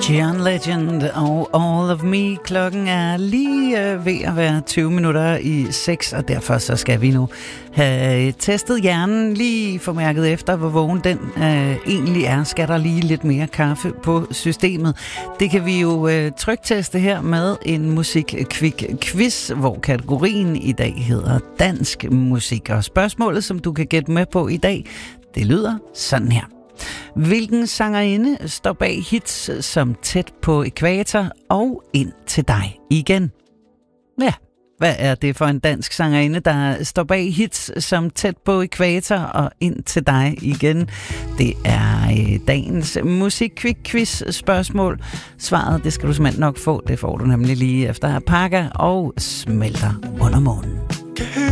John Legend og All of Me. Klokken er lige ved at være 20 minutter i 6, og derfor så skal vi nu have testet hjernen, lige få mærket efter, hvor vågen den egentlig er. Skal der lige lidt mere kaffe på systemet? Det kan vi jo trykteste her med en musik-quiz, hvor kategorien i dag hedder dansk musik. Og spørgsmålet, som du kan gætte med på i dag, det lyder sådan her. Hvilken sangerinde står bag hits som Tæt på ækvator og Ind til dig igen? Ja, hvad er det for en dansk sangerinde, der står bag hits som Tæt på ækvator og Ind til dig igen? Det er dagens musik-quiz spørgsmål. Svaret, det skal du simpelthen nok få. Det får du nemlig lige efter Parker og Smelter under månen.